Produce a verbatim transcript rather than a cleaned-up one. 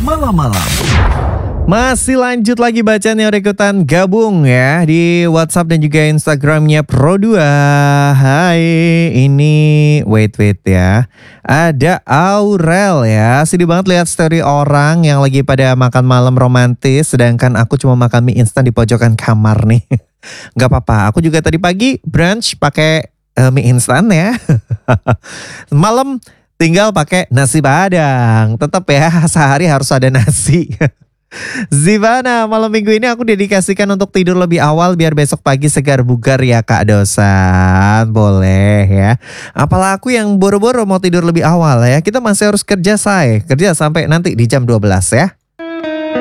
malam-malam. Masih lanjut lagi baca nih ikutan gabung ya di WhatsApp dan juga Instagramnya Pro dua. Hai, ini wait wait ya. Ada Aurel ya. Sedih banget lihat story orang yang lagi pada makan malam romantis, sedangkan aku cuma makan mie instan di pojokan kamar nih. Gak apa-apa, aku juga tadi pagi brunch pakai uh, mie instan ya. Malam tinggal pakai nasi padang. Tetap ya, sehari harus ada nasi. Zivana, malam minggu ini aku dedikasikan untuk tidur lebih awal biar besok pagi segar bugar ya Kak Dosan. Boleh ya. Apalah aku yang boro-boro mau tidur lebih awal ya. Kita masih harus kerja say. Kerja sampai nanti di jam dua belas ya.